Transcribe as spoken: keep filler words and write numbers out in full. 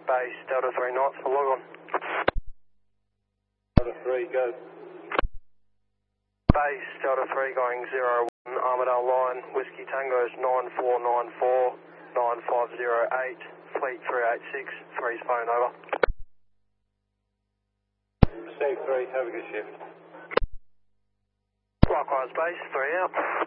Base, Delta three knots for log on. Delta three, go. Base, Delta three going zero one, Armadale line, Whiskey Tango's nine four nine four, nine five zero eight, Fleet three eight six, three's phone over. Steve three, have a good shift. Likewise, Base, three out.